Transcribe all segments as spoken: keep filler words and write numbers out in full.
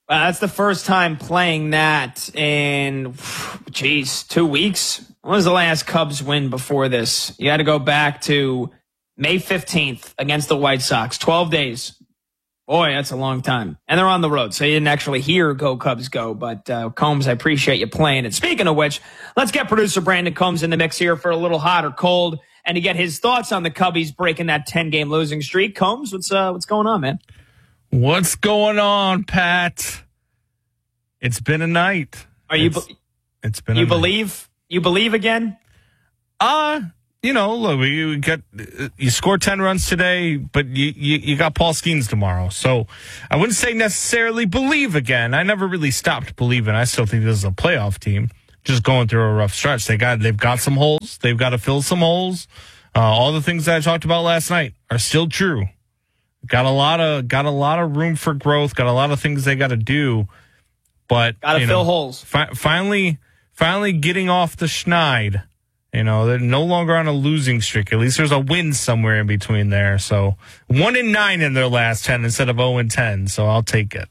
Well, that's the first time playing that in, geez, two weeks. When was the last Cubs win before this? You had to go back to May fifteenth against the White Sox. twelve days. Boy, that's a long time. And they're on the road, so you didn't actually hear Go Cubs Go. But, uh, Combs, I appreciate you playing it. Speaking of which, let's get producer Brandon Combs in the mix here for a little hot or cold and to get his thoughts on the Cubbies breaking that ten-game losing streak. Combs, what's uh, what's going on, man? What's going on, Pat? It's been a night. Are you? It's, it's been. You a believe? Night. You believe again? Uh you know, look, we got you scored ten runs today, but you, you you got Paul Skeens tomorrow. So I wouldn't say necessarily believe again. I never really stopped believing. I still think this is a playoff team, just going through a rough stretch. They got they've got some holes. They've got to fill some holes. Uh, all the things that I talked about last night are still true. Got a lot of got a lot of room for growth. Got a lot of things they got to do. But got to fill know, holes. Fi- finally, finally getting off the schneid. You know, they're no longer on a losing streak. At least there's a win somewhere in between there. So one and nine in their last ten instead of zero and ten. So I'll take it.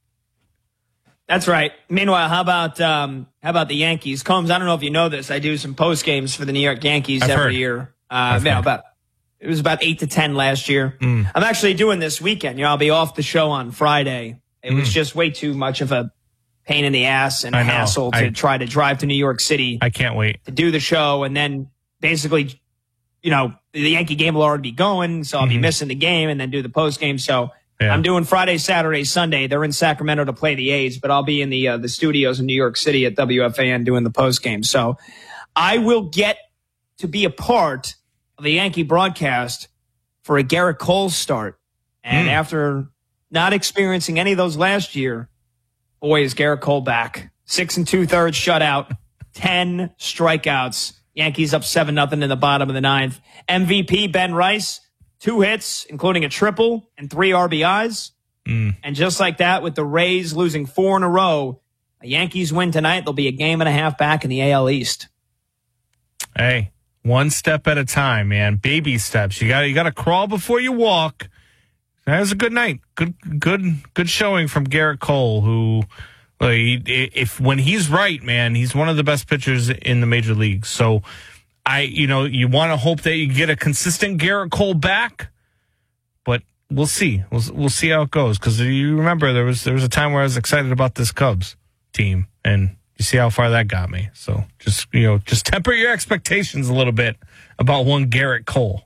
That's right. Meanwhile, how about um, how about the Yankees? Combs, I don't know if you know this. I do some post games for the New York Yankees I've every heard. year. Uh, yeah, about it was about eight to ten last year. Mm. I'm actually doing this weekend. You know, I'll be off the show on Friday. It mm. was just way too much of a pain in the ass and a hassle to I, try to drive to New York City. I can't wait to do the show, and then basically, you know, the Yankee game will already be going, so I'll mm-hmm. be missing the game and then do the post game. So yeah. I'm doing Friday, Saturday, Sunday. They're in Sacramento to play the A's, but I'll be in the uh, the studios in New York City at W F A N doing the post game. So I will get to be a part of the Yankee broadcast for a Garrett Cole start, and mm. after not experiencing any of those last year. Boy, is Garrett Cole back. Six and two-thirds shutout, ten strikeouts. Yankees up seven nothing in the bottom of the ninth. M V P Ben Rice, two hits, including a triple and three R B Is. Mm. And just like that, with the Rays losing four in a row, the Yankees win tonight. They'll be a game and a half back in the A L East. Hey, one step at a time, man. Baby steps. You got you got to crawl before you walk. That was a good night. Good, good, good showing from Garrett Cole, who, like, if when he's right, man, he's one of the best pitchers in the major leagues. So, I, you know, you want to hope that you get a consistent Garrett Cole back, but we'll see. We'll we'll see how it goes. Because you remember there was there was a time where I was excited about this Cubs team, and you see how far that got me. So just you know, just temper your expectations a little bit about one Garrett Cole.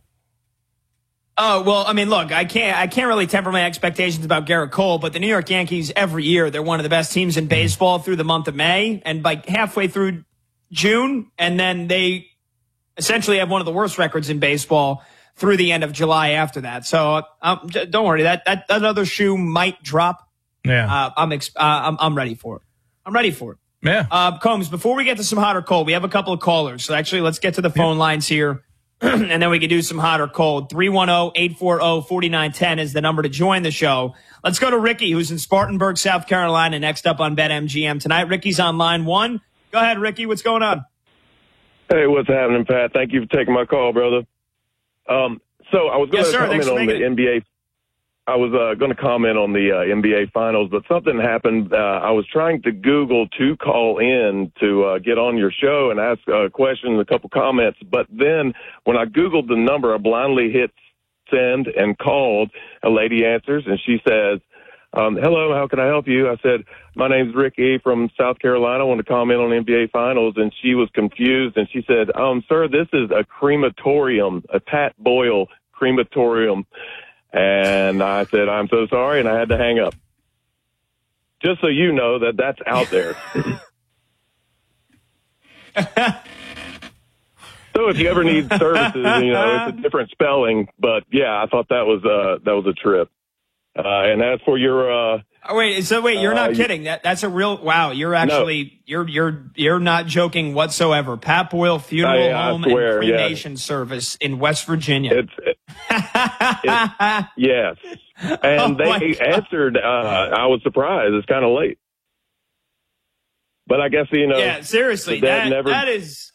Oh, well, I mean, look, I can't I can't really temper my expectations about Garrett Cole, but the New York Yankees, every year, they're one of the best teams in baseball through the month of May, and by halfway through June, and then they essentially have one of the worst records in baseball through the end of July after that. So um, don't worry, that, that, that other shoe might drop. Yeah. Uh, I'm, ex- uh, I'm I'm ready for it. I'm ready for it. Yeah. Uh, Combs, before we get to some hot or cold, we have a couple of callers. So actually, let's get to the phone yeah. lines here. And then we can do some hot or cold. three one zero, eight four zero, four nine one zero is the number to join the show. Let's go to Ricky, who's in Spartanburg, South Carolina, next up on BetMGM tonight. Ricky's on line one. Go ahead, Ricky. What's going on? Hey, what's happening, Pat? Thank you for taking my call, brother. Um, so I was going yes, to comment on the it. N B A. I was uh, going to comment on the uh, N B A Finals, but something happened. Uh, I was trying to Google to call in to uh, get on your show and ask a question, a couple comments. But then when I Googled the number, I blindly hit send and called. A lady answers, and she says, um, hello, how can I help you? I said, my name's Ricky from South Carolina. I want to comment on the N B A Finals. And she was confused, and she said, um, sir, this is a crematorium, a Pat Boyle crematorium. And I said, I'm so sorry, and I had to hang up. Just so you know that that's out there. So if you ever need services, you know, it's a different spelling. But, yeah, I thought that was, uh, that was a trip. Uh, and as for your... Uh, oh, wait, so wait, you're not uh, kidding. That That's a real... Wow, you're actually... No. You're you're you're not joking whatsoever. Pat Boyle Funeral I, I Home swear, and Cremation yeah. Service in West Virginia. It's... It, it, yes. And oh they answered, uh, I was surprised. It's kind of late. But I guess, you know. Yeah, seriously. That, never, that is.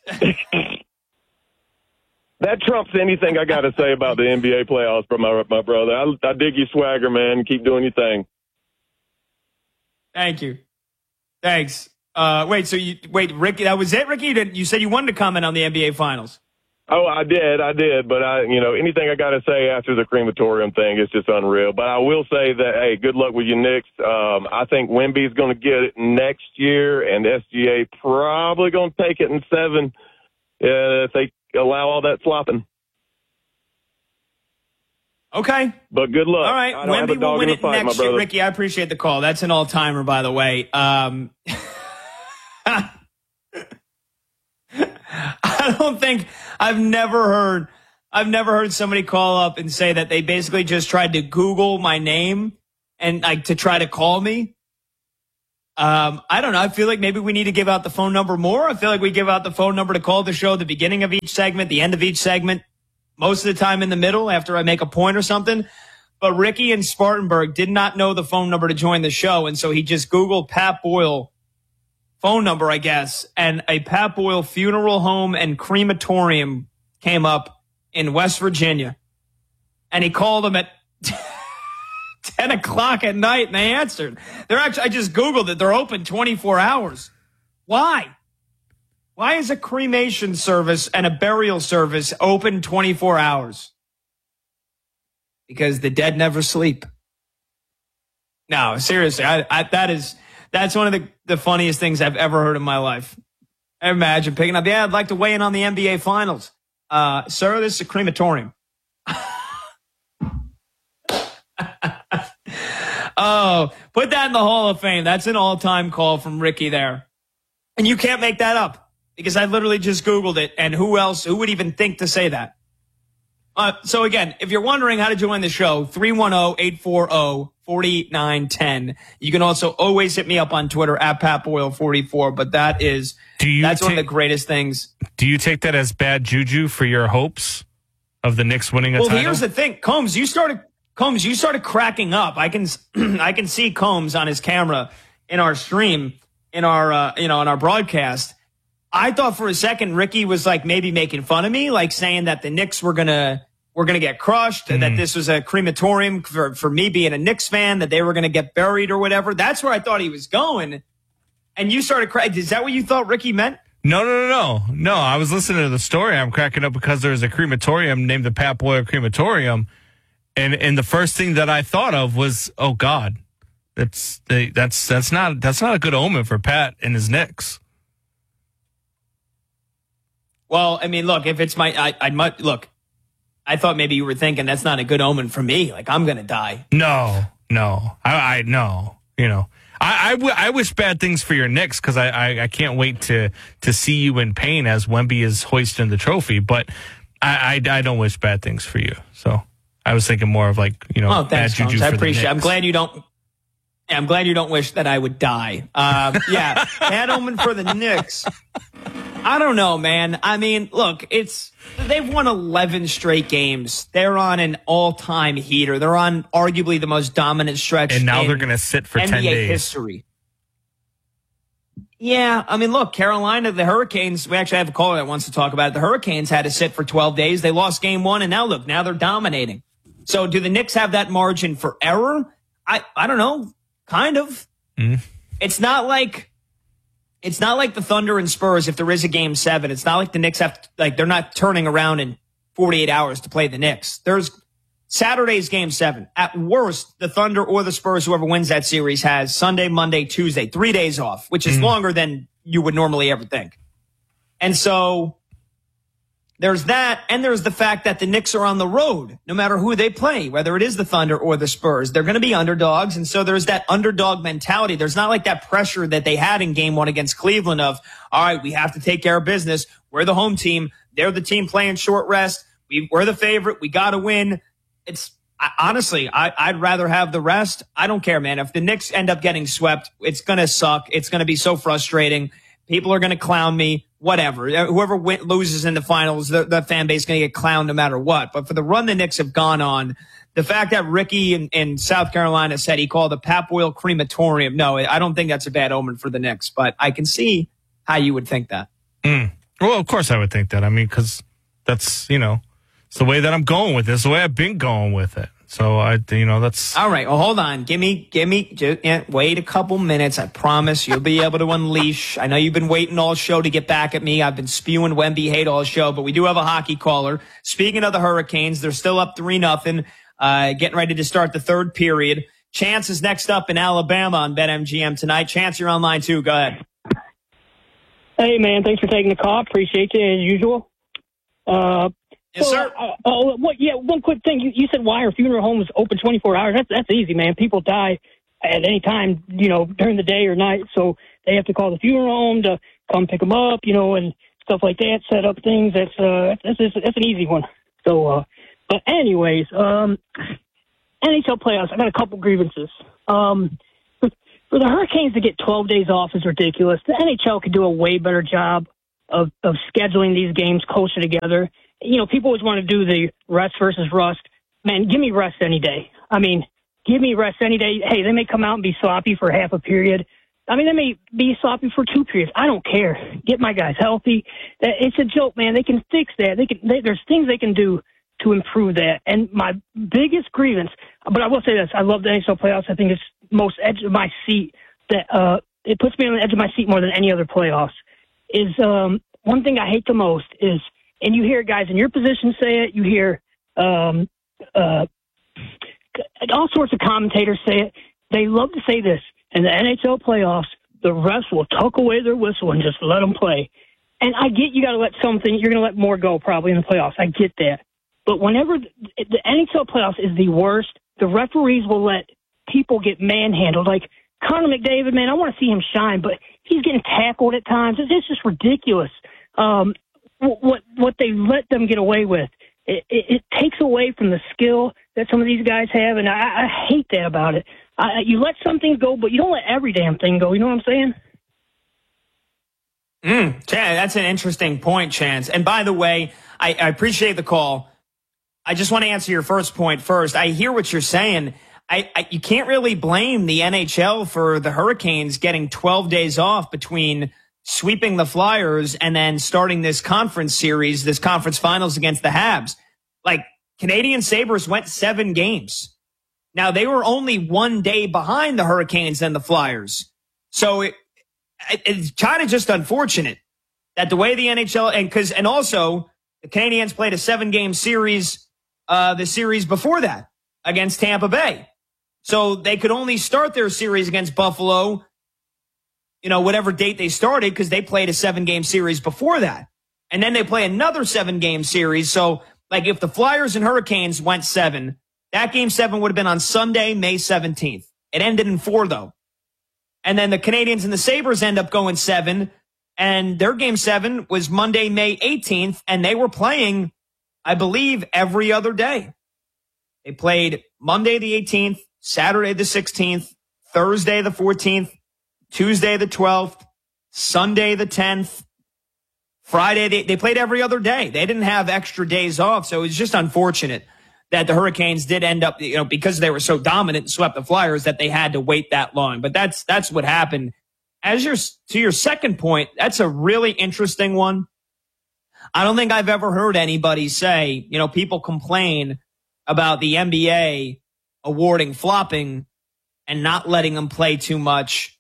That trumps anything I got to say about the N B A playoffs from my, my brother. I, I dig your swagger, man. Keep doing your thing. Thank you. Thanks. Uh, wait, so you wait, Ricky? That was it, Ricky? You, didn't, you said you wanted to comment on the N B A Finals. Oh, I did, I did, but I, you know, anything I got to say after the crematorium thing is just unreal. But I will say that, hey, good luck with your Knicks. Um, I think Wemby's going to get it next year, and S G A probably going to take it in seven uh, if they allow all that flopping. Okay, but good luck. All right, Wemby will win it fight, next year. Ricky, I appreciate the call. That's an all-timer, by the way. Um, I don't think I've never heard I've never heard somebody call up and say that they basically just tried to Google my name and like to try to call me. Um, I don't know. I feel like maybe we need to give out the phone number more. I feel like we give out the phone number to call the show at the beginning of each segment, the end of each segment, most of the time in the middle after I make a point or something. But Ricky in Spartanburg did not know the phone number to join the show, and so he just Googled Pat Boyle phone number, I guess, and a Pat Boyle funeral home and crematorium came up in West Virginia. And he called them at ten o'clock at night, and they answered. They're actually, I just Googled it. They're open twenty-four hours. Why? Why is a cremation service and a burial service open twenty-four hours? Because the dead never sleep. No, seriously, I, I, that is... That's one of the, the funniest things I've ever heard in my life. Imagine picking up, yeah, I'd like to weigh in on the N B A Finals. Uh, sir, this is a crematorium. Oh, put that in the Hall of Fame. That's an all-time call from Ricky there. And you can't make that up because I literally just Googled it. And who else, who would even think to say that? Uh, so again, if you're wondering how to join the show, three one zero, eight four zero, four nine one zero. You can also always hit me up on Twitter at Pat Boyle forty-four, but that is, do you that's take, one of the greatest things. Do you take that as bad juju for your hopes of the Knicks winning a well, title? Well, here's the thing. Combs, you started, Combs, you started cracking up. I can, I can see Combs on his camera in our stream, in our, uh, you know, in our broadcast. I thought for a second Ricky was like maybe making fun of me, like saying that the Knicks were going to, We're going to get crushed, mm. that this was a crematorium for, for me being a Knicks fan, that they were going to get buried or whatever. That's where I thought he was going. And you started crying. Is that what you thought Ricky meant? No, no, no, no. No, I was listening to the story. I'm cracking up because there's a crematorium named the Pat Boyle Crematorium. And and the first thing that I thought of was, oh, God, that's that's that's not that's not a good omen for Pat and his Knicks. Well, I mean, look, if it's my, I, I might look. I thought maybe you were thinking that's not a good omen for me. Like, I'm going to die. No, no. I, I no. You know, I, I, w- I wish bad things for your Knicks because I, I, I can't wait to, to see you in pain as Wemby is hoisting the trophy. But I, I, I don't wish bad things for you. So I was thinking more of like, you know, oh, thanks, bad juju I for appreciate the it. I'm glad you don't. Yeah, I'm glad you don't wish that I would die. Uh, yeah, bad omen for the Knicks. I don't know, man. I mean, look, it's they've won eleven straight games. They're on an all-time heater. They're on arguably the most dominant stretch. And now in they're going to sit for N B A ten days. History. Yeah, I mean, look, Carolina, the Hurricanes. We actually have a caller that wants to talk about it. The Hurricanes had to sit for twelve days. They lost game one, and now look, now they're dominating. So, do the Knicks have that margin for error? I, I don't know. Kind of. Mm. It's not like it's not like the Thunder and Spurs if there is a game seven. It's not like the Knicks have to, like they're not turning around in forty-eight hours to play the Knicks. There's Saturday's game seven. At worst, the Thunder or the Spurs, whoever wins that series, has Sunday, Monday, Tuesday, three days off, which is mm. longer than you would normally ever think. And so there's that, and there's the fact that the Knicks are on the road, no matter who they play, whether it is the Thunder or the Spurs. They're going to be underdogs, and so there's that underdog mentality. There's not like that pressure that they had in game one against Cleveland of, all right, we have to take care of business. We're the home team. They're the team playing short rest. We, we're the favorite. We got to win. It's I, honestly, I, I'd rather have the rest. I don't care, man. If the Knicks end up getting swept, it's going to suck. It's going to be so frustrating. People are going to clown me. Whatever. Whoever win, loses in the finals, the, the fan base is going to get clowned no matter what. But for the run the Knicks have gone on, the fact that Ricky in, in South Carolina said he called the Pat Boyle crematorium, no, I don't think that's a bad omen for the Knicks. But I can see how you would think that. Mm. Well, of course I would think that. I mean, because that's, you know, it's the way that I'm going with it. It's the way I've been going with it. So I, you know, that's all right. Well, hold on. Give me, give me, just, yeah, wait a couple minutes. I promise you'll be able to unleash. I know you've been waiting all show to get back at me. I've been spewing Wemby hate all show, but we do have a hockey caller. Speaking of the Hurricanes, they're still up three nothing. Uh, getting ready to start the third period. Chance is next up in Alabama on BetMGM tonight. Chance, you're online too. Go ahead. Hey, man, thanks for taking the call. Appreciate you as usual. Uh, yes, so, sir. Uh, uh, what, yeah, one quick thing. You, you said why are funeral homes open twenty-four hours? That's that's easy, man. People die at any time, you know, during the day or night, so they have to call the funeral home to come pick them up, you know, and stuff like that. Set up things. That's uh, that's that's, that's an easy one. So, uh, but anyways, um, N H L playoffs. I got a couple grievances. Um. For the Hurricanes to get twelve days off is ridiculous. The N H L could do a way better job of, of scheduling these games closer together. You know, people always want to do the rest versus rust. Man, give me rest any day. I mean, give me rest any day. Hey, they may come out and be sloppy for half a period. I mean, they may be sloppy for two periods. I don't care. Get my guys healthy. It's a joke, man. They can fix that. They can. They, there's things they can do to improve that. And my biggest grievance, but I will say this, I love the N H L playoffs. I think it's most edge of my seat that uh it puts me on the edge of my seat more than any other playoffs is um one thing I hate the most is, and you hear guys in your position say it, you hear um uh all sorts of commentators say it. They love to say this: in the N H L playoffs, the refs will tuck away their whistle and just let them play. And I get you got to let something, you're going to let more go probably in the playoffs. I get that. But whenever the, the N H L playoffs is the worst, the referees will let people get manhandled. Like Connor McDavid, man, I want to see him shine, but he's getting tackled at times. It's, it's just ridiculous. Um, what what they let them get away with. It, it, it takes away from the skill that some of these guys have, and I, I hate that about it. I, you let something go, but you don't let every damn thing go. You know what I'm saying? Mm, that's an interesting point, Chance. And by the way, I, I appreciate the call. I just want to answer your first point first. I hear what you're saying. I, I, you can't really blame the N H L for the Hurricanes getting twelve days off between sweeping the Flyers and then starting this conference series, this conference finals against the Habs. Like, Canadian Sabres went seven games. Now, they were only one day behind the Hurricanes and the Flyers. So it, it, it's kind of just unfortunate that the way the N H L, and because, and also the Canadiens played a seven game series, uh, the series before that against Tampa Bay. So they could only start their series against Buffalo, you know, whatever date they started, because they played a seven-game series before that. And then they play another seven-game series. So, like, if the Flyers and Hurricanes went seven, that game seven would have been on Sunday, May seventeenth. It ended in four, though. And then the Canadiens and the Sabres end up going seven, and their game seven was Monday, May eighteenth, and they were playing, I believe, every other day. They played Monday the eighteenth, Saturday the sixteenth, Thursday the fourteenth, Tuesday the twelfth, Sunday the tenth, Friday. They, they played every other day. They didn't have extra days off. So it was just unfortunate that the Hurricanes did end up, you know, because they were so dominant and swept the Flyers, that they had to wait that long. But that's that's what happened. As your to your second point, that's a really interesting one. I don't think I've ever heard anybody say, you know, people complain about the N B A awarding flopping and not letting them play too much,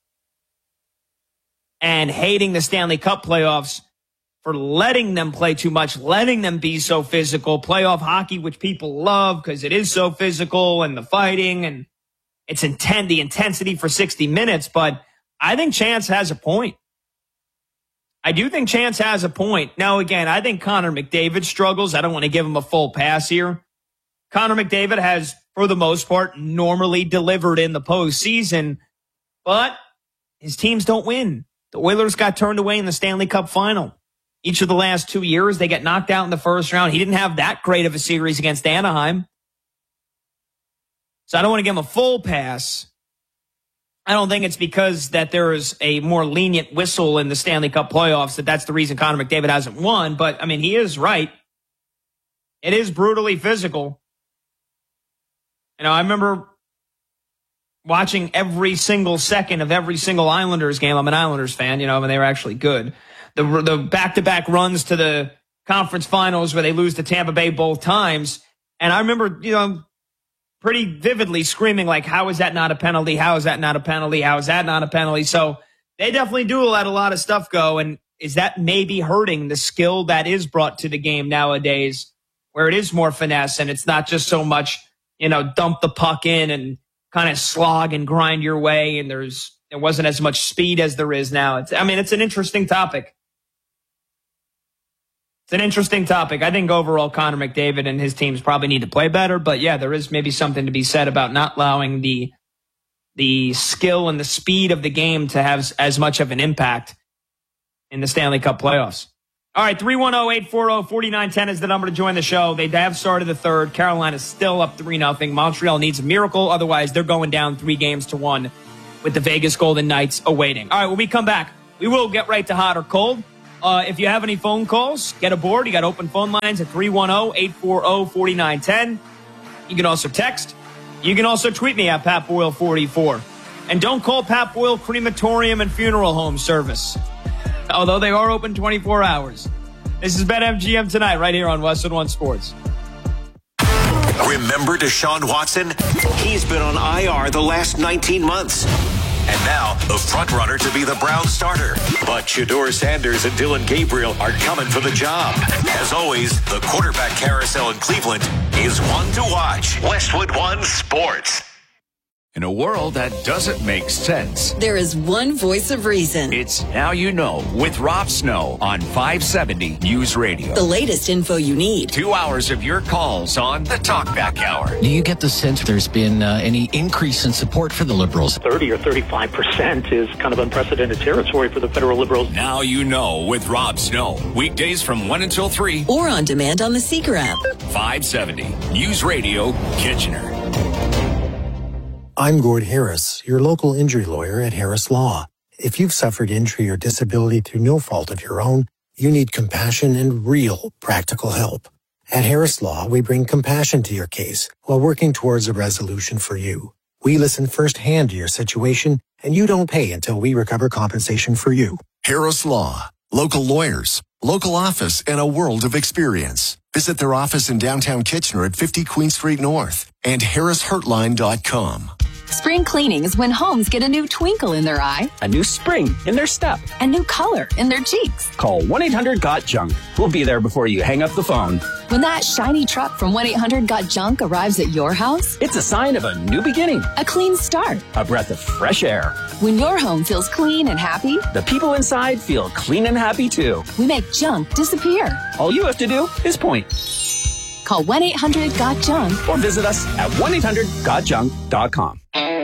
and hating the Stanley Cup playoffs for letting them play too much, letting them be so physical. Playoff hockey, which people love because it is so physical, and the fighting, and it's intent, the intensity for sixty minutes. But I think Chance has a point. I do think Chance has a point. Now, again, I think Connor McDavid struggles. I don't want to give him a full pass here. Connor McDavid has, for the most part, normally delivered in the postseason, but his teams don't win. The Oilers got turned away in the Stanley Cup final. Each of the last two years, they get knocked out in the first round. He didn't have that great of a series against Anaheim. So I don't want to give him a full pass. I don't think it's because that there is a more lenient whistle in the Stanley Cup playoffs that that's the reason Connor McDavid hasn't won. But, I mean, he is right. It is brutally physical. You know, I remember watching every single second of every single Islanders game. I'm an Islanders fan, you know, when they were actually good. The the back-to-back runs to the conference finals where they lose to Tampa Bay both times. And I remember, you know, pretty vividly screaming like, how is that not a penalty? How is that not a penalty? How is that not a penalty? So they definitely do let a lot of stuff go. And is that maybe hurting the skill that is brought to the game nowadays, where it is more finesse and it's not just so much, you know, dump the puck in and kind of slog and grind your way. And there's, there wasn't as much speed as there is now. It's, I mean, it's an interesting topic. It's an interesting topic. I think overall Connor McDavid and his teams probably need to play better. But yeah, there is maybe something to be said about not allowing the the skill and the speed of the game to have as much of an impact in the Stanley Cup playoffs. All right, three one zero, eight four zero, four nine one zero is the number to join the show. They have started the third. Carolina's still up three nothing. Montreal needs a miracle. Otherwise, they're going down three games to one with the Vegas Golden Knights awaiting. All right, when we come back, we will get right to hot or cold. Uh, if you have any phone calls, get aboard. You got open phone lines at three one zero, eight four zero, four nine one zero. You can also text. You can also tweet me at Pat Boyle forty-four. And don't call Pat Boyle Crematorium and Funeral Home Service, although they are open twenty-four hours. This is BetMGM tonight, right here on Westwood One Sports. Remember Deshaun Watson? He's been on I R the last nineteen months. And now, the front runner to be the Browns starter. But Shedeur Sanders and Dylan Gabriel are coming for the job. As always, the quarterback carousel in Cleveland is one to watch. Westwood One Sports. In a world that doesn't make sense, there is one voice of reason. It's Now You Know with Rob Snow on five seventy News Radio. The latest info you need. Two hours of your calls on the Talkback Hour. Do you get the sense there's been uh, any increase in support for the Liberals? thirty or thirty-five percent is kind of unprecedented territory for the federal Liberals. Now You Know with Rob Snow. Weekdays from one until three. Or on demand on the Seeker app. five seventy News Radio, Kitchener. I'm Gord Harris, your local injury lawyer at Harris Law. If you've suffered injury or disability through no fault of your own, you need compassion and real practical help. At Harris Law, we bring compassion to your case while working towards a resolution for you. We listen firsthand to your situation, and you don't pay until we recover compensation for you. Harris Law. Local lawyers, local office, and a world of experience. Visit their office in downtown Kitchener at fifty Queen Street North and harris hurtline dot com. Spring cleaning is when homes get a new twinkle in their eye, a new spring in their step, a new color in their cheeks. Call one eight hundred got junk. We'll be there before you hang up the phone. When that shiny truck from one eight hundred got junk arrives at your house, it's a sign of a new beginning, a clean start, a breath of fresh air. When your home feels clean and happy, the people inside feel clean and happy too. We make junk disappear. All you have to do is point. Call one eight hundred got junk or visit us at one eight hundred got junk dot com.